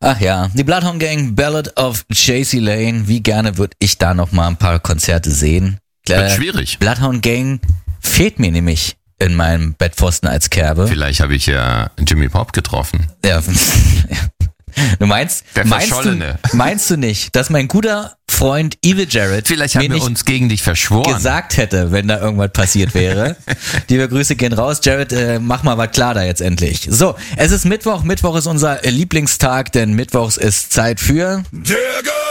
Ach ja, die Bloodhound Gang, Ballad of JC Lane. Wie gerne würde ich da noch mal ein paar Konzerte sehen. Wird schwierig. Bloodhound Gang fehlt mir nämlich in meinem Bettpfosten als Kerbe. Vielleicht habe ich ja Jimmy Pop getroffen. Ja. Du meinst du nicht, dass mein guter Freund Evil Jared vielleicht haben wir uns gegen dich verschworen gesagt hätte, wenn da irgendwas passiert wäre? Liebe Grüße gehen raus. Jared, mach mal was klar da jetzt endlich. So, es ist Mittwoch. Mittwoch ist unser Lieblingstag, denn Mittwochs ist Zeit für